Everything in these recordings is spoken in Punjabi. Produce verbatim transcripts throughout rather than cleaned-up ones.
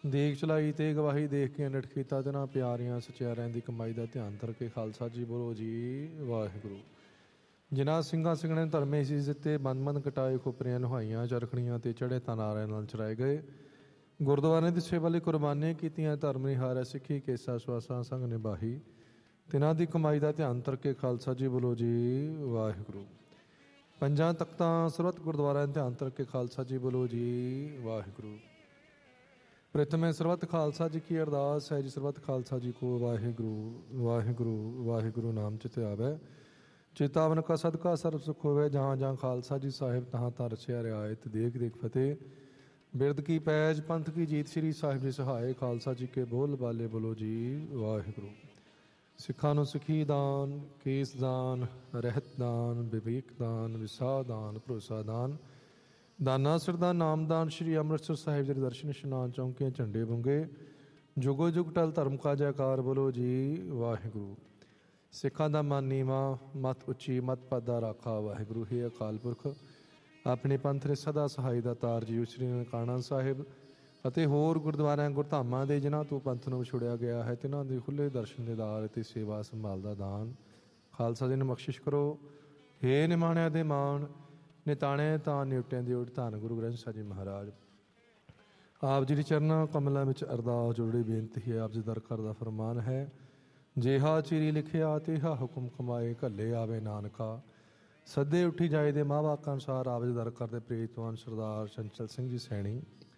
ਦੇਖ ਚਲਾਈ ਤੇ ਗਵਾਹੀ ਦੇਖ ਕੇ ਨਟ ਕੀਤਾ ਤਿਨਾਂ ਪਿਆਰਿਆਂ ਸਚਿਆਰਿਆਂ ਦੀ ਕਮਾਈ ਦਾ ਧਿਆਨ ਧਰ ਕੇ ਖਾਲਸਾ ਜੀ ਬੋਲੋ ਜੀ ਵਾਹਿਗੁਰੂ। ਜਿਨ੍ਹਾਂ ਸਿੰਘਾਂ ਸਿੰਘਣੇ ਧਰਮੇ ਸੀ ਦਿੱਤੇ ਬੰਦ ਬੰਦ ਕਟਾਏ ਖੋਪਰੀਆਂ ਨੁਹਾਈਆਂ ਚਰਖੜੀਆਂ ਤੇ ਚੜੇ ਤਨਾਰਿਆਂ ਨਾਲ ਚਰਾਏ ਗਏ। ਗੁਰਦੁਆਰੇ ਦੀ ਸੇਵਾ ਲਈ ਕੁਰਬਾਨੀਆਂ ਕੀਤੀਆਂ ਧਰਮ ਨਿਹਾਰਿਆ ਸਿੱਖੀ ਕੇਸਾ ਸਵਾਸਾਂ ਸੰਗ ਨਿਭਾਹੀ। ਤਿਨਾਂ ਦੀ ਕਮਾਈ ਦਾ ਧਿਆਨ ਧਰ ਕੇ ਖਾਲਸਾ ਜੀ ਬੋਲੋ ਜੀ ਵਾਹਿਗੁਰੂ। ਪੰਜਾਂ ਤਖਤਾਂ ਸਰਬੱਤ ਗੁਰਦੁਆਰਿਆਂ ਦਾ ਧਿਆਨ ਧਰ ਕੇ ਖਾਲਸਾ ਜੀ ਬੋਲੋ ਜੀ ਵਾਹਿਗੁਰੂ। ਪ੍ਰਥਮੇ ਸਰਬੱਤ ਖਾਲਸਾ ਜੀ ਕੀ ਅਰਦਾਸ ਹੈ ਜੀ। ਸਰਬੱਤ ਖਾਲਸਾ ਜੀ ਕੋ ਵਾਹਿਗੁਰੂ ਵਾਹਿਗੁਰੂ ਵਾਹਿਗੁਰੂ ਨਾਮ ਚਿਤ ਆਵੈ। ਚੇਤਾਵਨ ਕਾ ਸਦਕਾ ਸਰਬ ਸੁਖ ਹੋਵੇ। ਜਹਾਂ ਜਹਾਂ ਖਾਲਸਾ ਜੀ ਸਾਹਿਬ ਤਹਾਂ ਤਾਂ ਰਚਿਆ ਰਿਆਇਤ ਦੇਖ ਦੇਖ ਫਤਿਹ। ਬਿਰਦ ਕੀ ਪੈਜ ਪੰਥ ਕੀ ਜੀਤ ਸ੍ਰੀ ਸਾਹਿਬ ਜੀ ਸਹਾਏ। ਖਾਲਸਾ ਜੀ ਕੇ ਬੋਲ ਬਾਲੇ ਬੋਲੋ ਜੀ ਵਾਹਿਗੁਰੂ। ਸਿੱਖਾਂ ਨੂੰ ਸਿੱਖੀ ਦਾਨ ਕੇਸ ਦਾਨ ਰਹਿਤ ਦਾਨ ਵਿਵੇਕ ਦਾਨ ਵਿਸਾਹ ਦਾਨ ਭਰੋਸਾ ਦਾਨ ਦਾਨਾ ਸਰਦਾ ਨਾਮਦਾਨ। ਸ਼੍ਰੀ ਅੰਮ੍ਰਿਤਸਰ ਸਾਹਿਬ ਦੇ ਦਰਸ਼ਨ ਇਸ਼ਨਾਨ ਚੌਂਕੀਆਂ ਝੰਡੇ ਬੁੰਗੇ ਜੁਗੋ ਜੁਗ ਟਲ ਧਰਮ ਕਾ ਜੈਕਾਰ ਬੋਲੋ ਜੀ ਵਾਹਿਗੁਰੂ। ਸਿੱਖਾਂ ਦਾ ਮਨ ਨੀਵਾਂ ਮੱਤ ਉੱਚੀ ਮੱਤ ਪਦਾ ਰਾਖਾ ਵਾਹਿਗੁਰੂ। ਹੀ ਅਕਾਲ ਪੁਰਖ ਆਪਣੇ ਪੰਥ ਦੇ ਸਦਾ ਸਹਾਈ ਦਾ ਤਾਰ ਜੀ ਸ੍ਰੀ ਨਨਕਾਣਾ ਸਾਹਿਬ ਅਤੇ ਹੋਰ ਗੁਰਦੁਆਰਿਆਂ ਗੁਰਧਾਮਾਂ ਦੇ ਜਿਨ੍ਹਾਂ ਤੋਂ ਪੰਥ ਨੂੰ ਵਿਛੋੜਿਆ ਗਿਆ ਹੈ ਤਿਨਾਂ ਦੇ ਖੁੱਲ੍ਹੇ ਦਰਸ਼ਨ ਦੀਦਾਰ ਅਤੇ ਸੇਵਾ ਸੰਭਾਲ ਦਾ ਦਾਨ ਖਾਲਸਾ ਜੀ ਨੂੰ ਬਖਸ਼ਿਸ਼ ਕਰੋ। ਹੇ ਨਿਮਾਣਿਆਂ ਦੇ ਮਾਣ ਨਿਤਾਣੇ ਤਾਂ ਨਿਉਟਿਆਂ ਦੀ ਉਡ ਧੰਨ ਗੁਰੂ ਗ੍ਰੰਥ ਸਾਹਿਬ ਜੀ ਮਹਾਰਾਜ। ਆਪ ਜੀ ਦੇ ਚਰਨਾਂ ਕਮਲਾਂ ਵਿੱਚ ਅਰਦਾਸ ਜੋੜੀ ਬੇਨਤੀ ਹੈ। ਆਪ ਜੀ ਦਰ ਕਰ ਦਾ ਫਰਮਾਨ ਹੈ ਜੇਹਾ ਚੀਰੀ ਲਿਖਿਆ ਤੇਹਾ ਹੁਕਮ ਕਮਾਏ ਘੱਲੇ ਆਵੇ ਨਾਨਕਾ। ਸੱਦੇ ਉੱਠੀ ਜਾਏ ਦੇ ਮਾਂ ਬਾਪ ਅਨੁਸਾਰ ਆਪ ਜੀ ਦਰ ਕਰਦੇ ਪ੍ਰੀਤਵਾਨ ਸਰਦਾਰ ਚੰਚਲ ਸਿੰਘ ਜੀ ਸੈਣੀ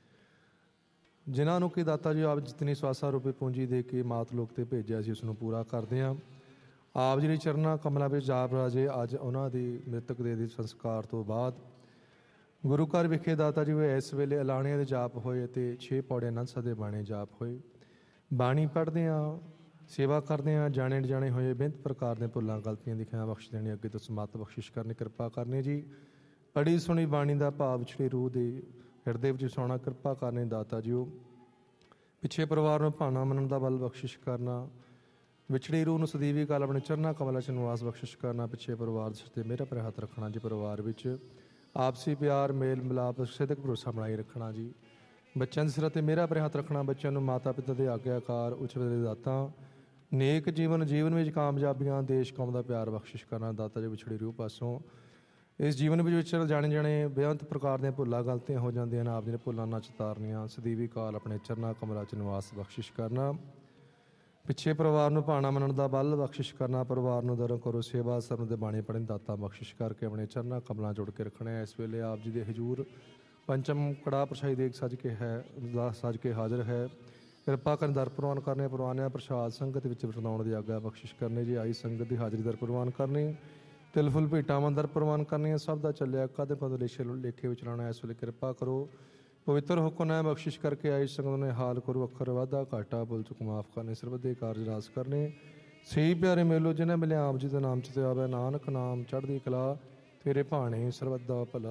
ਜਿਨ੍ਹਾਂ ਨੂੰ ਕਿ ਦਾਤਾ ਜੀ ਆਪ ਜਿਤਨੀ ਸਵਾਸਾ ਰੂਪੀ ਪੂੰਜੀ ਦੇ ਕੇ ਮਾਤ ਲੋਕ ਤੇ ਭੇਜਿਆ ਸੀ ਉਸ ਨੂੰ ਪੂਰਾ ਕਰਦੇ ਹਾਂ। ਆਪ ਜੀ ਦੇ ਚਰਨਾਂ ਕਮਲਾਂ ਵਿੱਚ ਜਾਪ ਰਾਜੇ ਅੱਜ ਉਹਨਾਂ ਦੀ ਮ੍ਰਿਤਕ ਦੇ ਦੀ ਸੰਸਕਾਰ ਤੋਂ ਬਾਅਦ ਗੁਰੂ ਘਰ ਵਿਖੇ ਦਾਤਾ ਜੀ ਹੋਏ ਇਸ ਵੇਲੇ ਅਲਾਣਿਆਂ ਦੇ ਜਾਪ ਹੋਏ ਅਤੇ ਛੇ ਪੌੜੇ ਅਨੰਦ ਦੇ ਬਾਣੇ ਜਾਪ ਹੋਏ। ਬਾਣੀ ਪੜ੍ਹਦੇ ਹਾਂ ਸੇਵਾ ਕਰਦੇ ਹਾਂ ਜਾਣੇ ਜਾਣੇ ਹੋਏ ਬੇਅੰਤ ਪ੍ਰਕਾਰ ਦੇ ਭੁੱਲਾਂ ਗਲਤੀਆਂ ਦੀ ਖਿਆ ਬਖਸ਼ ਦੇਣੀ ਅੱਗੇ ਤੋਂ ਸਮੱਤ ਬਖਸ਼ਿਸ਼ ਕਰਨੀ ਕਿਰਪਾ ਕਰਨੀ ਜੀ। ਪੜ੍ਹੀ ਸੁਣੀ ਬਾਣੀ ਦਾ ਭਾਵ ਵਿਛੜੇ ਰੂਹ ਦੇ ਹਿਰਦੇ ਵਿੱਚ ਸੋਣਾ ਕਿਰਪਾ ਕਰਨੀ ਦਾਤਾ ਜੀ। ਉਹ ਪਿੱਛੇ ਪਰਿਵਾਰ ਨੂੰ ਭਾਣਾ ਮੰਨਣ ਦਾ ਬਲ ਬਖਸ਼ਿਸ਼ ਕਰਨਾ ਵਿਛੜੀ ਰੂਹ ਨੂੰ ਸਦੀਵੀ ਕਾਲ ਆਪਣੇ ਚਰਨਾਂ ਕਮਲਾਂ 'ਚ ਨਿਵਾਸ ਬਖਸ਼ਿਸ਼ ਕਰਨਾ। ਪਿੱਛੇ ਪਰਿਵਾਰ ਦੇ ਸਿਰ 'ਤੇ ਮੇਰਾ ਪਰ ਹੱਥ ਰੱਖਣਾ ਜੀ। ਪਰਿਵਾਰ ਵਿੱਚ ਆਪਸੀ ਪਿਆਰ ਮੇਲ ਮਿਲਾਪ ਸਿੱਧਕ ਭਰੋਸਾ ਬਣਾਈ ਰੱਖਣਾ ਜੀ। ਬੱਚਿਆਂ ਦੇ ਸਿਰ 'ਤੇ ਮੇਰਾ ਪਰ ਹੱਥ ਰੱਖਣਾ। ਬੱਚਿਆਂ ਨੂੰ ਮਾਤਾ ਪਿਤਾ ਦੇ ਆਗਿਆਕਾਰ ਉੱਚ ਦੇ ਦਾਤਾ ਨੇਕ ਜੀਵਨ ਜੀਵਨ ਵਿੱਚ ਕਾਮਯਾਬੀਆਂ ਦੇਸ਼ ਕੌਮ ਦਾ ਪਿਆਰ ਬਖਸ਼ਿਸ਼ ਕਰਨਾ ਦਾਤਾ ਜੀ। ਵਿਛੜੀ ਰੂਹ ਪਾਸੋਂ ਇਸ ਜੀਵਨ ਵਿੱਚ ਵਿਚਰ ਜਾਣੇ ਜਾਣੇ ਬੇਅੰਤ ਪ੍ਰਕਾਰ ਦੀਆਂ ਭੁੱਲਾਂ ਗਲਤੀਆਂ ਹੋ ਜਾਂਦੀਆਂ ਨੇ। ਆਪ ਜੀ ਨੇ ਭੁੱਲਾਂ ਨਾ ਚਤਾਰਨੀਆਂ ਸਦੀਵੀ ਕਾਲ ਆਪਣੇ ਚਰਨਾਂ ਕਮਲਾਂ 'ਚ ਨਿਵਾਸ ਬਖਸ਼ਿਸ਼ ਕਰਨਾ। ਪਿੱਛੇ ਪਰਿਵਾਰ ਨੂੰ ਭਾਣਾ ਮੰਨਣ ਦਾ ਬਲ ਬਖਸ਼ਿਸ਼ ਕਰਨਾ। ਪਰਿਵਾਰ ਨੂੰ ਦਰ ਕਰੋ ਸੇਵਾ ਸਰਨ ਦੇ ਬਾਣੀ ਪੜ੍ਹਨ ਦਾਤਾ ਬਖਸ਼ਿਸ਼ ਕਰਕੇ ਆਪਣੇ ਚਰਨਾਂ ਕਮਲਾਂ ਜੁੜ ਕੇ ਰੱਖਣਾ। ਇਸ ਵੇਲੇ ਆਪ ਜੀ ਦੇ ਹਜ਼ੂਰ ਪੰਚਮ ਕੜਾਹ ਪ੍ਰਸ਼ਾਈ ਦੇਖ ਸੱਜ ਕੇ ਹੈ ਸੱਜ ਕੇ ਹਾਜ਼ਰ ਹੈ। ਕਿਰਪਾ ਕਰਨ ਦਰ ਪ੍ਰਵਾਨ ਕਰਨੇ ਪ੍ਰਵਾਨਿਆ ਪ੍ਰਸ਼ਾਦ ਸੰਗਤ ਵਿੱਚ ਵਰਤਾਉਣ ਦੀ ਆਗਿਆ ਬਖਸ਼ਿਸ਼ ਕਰਨੀ ਜੀ। ਆਈ ਸੰਗਤ ਦੀ ਹਾਜ਼ਰੀ ਦਰ ਪ੍ਰਵਾਨ ਕਰਨੀ ਤਿਲ ਫੁੱਲ ਭੇਟਾਵਾਂ ਦਰ ਪ੍ਰਵਾਨ ਕਰਨੀਆਂ ਸਭ ਦਾ ਚੱਲਿਆ ਕਦੇ ਪਦ ਲੇਖੇ ਲੇਖੇ ਵਿੱਚ ਲਾਉਣਾ। ਇਸ ਵੇਲੇ ਕਿਰਪਾ ਕਰੋ ਪਵਿੱਤਰ ਹੁਕਮ ਹੈ ਬਖਸ਼ਿਸ਼ ਕਰਕੇ ਆਈ ਸੰਗਤ ਨੇ ਹਾਲ ਕਰੂ ਅੱਖਰ ਵਾਧਾ ਘਾਟਾ ਭੁੱਲ ਚੁੱਕ ਮਾਫ ਕਰਨੇ ਸਰਬੱਤ ਦੇ ਕਾਰਜ ਰਾਸ ਕਰਨੇ। ਸਹੀ ਪਿਆਰੇ ਮੇਲੋ ਜਿਹਨੇ ਮਿਲਿਆ ਆਪ ਜੀ ਦੇ ਨਾਮ 'ਚ ਤੇ ਆਵੇ ਨਾਨਕ ਨਾਮ ਚੜ੍ਹਦੀ ਕਲਾ ਤੇਰੇ ਭਾਣੇ ਸਰਬੱਤ ਦਾ ਭਲਾ।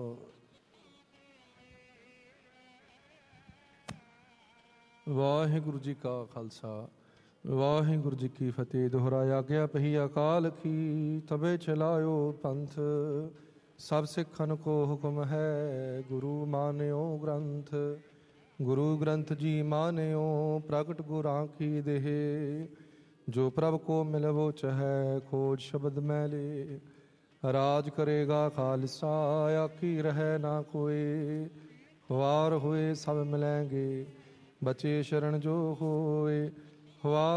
ਵਾਹਿਗੁਰੂ ਜੀ ਕਾ ਖਾਲਸਾ ਵਾਹਿਗੁਰੂ ਜੀ ਕੀ ਫਤਿਹ। ਦੁਹਰਾਇਆ ਗਿਆ ਪਹੀ ਅਕਾਲ ਕੀ ਤਬੇ ਚਲਾਇਓ ਪੰਥ ਸਭ ਸਿੱਖਨ ਕੋ ਹੁਕਮ ਹੈ ਗੁਰੂ ਮਾਨਿਓ ਗ੍ਰੰਥ। ਗੁਰੂ ਗ੍ਰੰਥ ਜੀ ਮਾਨਿਓ ਪ੍ਰਗਟ ਗੁਰਾਂ ਕੀ ਦੇਹ ਜੋ ਪ੍ਰਭ ਕੋ ਮਿਲਵੋ ਚਹੈ ਖੋਜ ਸ਼ਬਦ ਮੈਲੇ। ਰਾਜ ਕਰੇਗਾ ਖਾਲਸਾ ਆਖੀ ਰਹਿ ਨਾ ਕੋਏ ਵਾਰ ਹੋਏ ਸਭ ਮਿਲੈਂਗੇ ਬਚੇ ਸ਼ਰਨ ਜੋ ਹੋਏ। ਵਾਰ